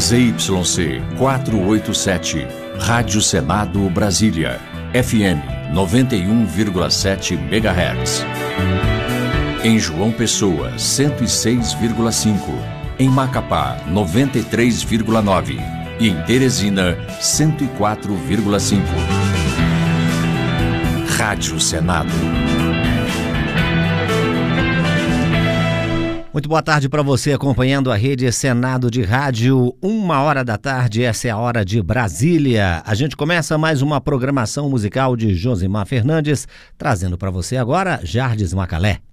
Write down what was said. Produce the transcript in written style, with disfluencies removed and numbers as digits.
ZYC 487, Rádio Senado Brasília, FM 91,7 MHz. Em João Pessoa, 106,5. Em Macapá, 93,9. E em Teresina, 104,5. Rádio Senado. Muito boa tarde para você acompanhando a Rede Senado de Rádio, 1h da tarde, essa é a hora de Brasília. A gente começa mais uma programação musical de Josimar Fernandes, trazendo para você agora Jardes Macalé.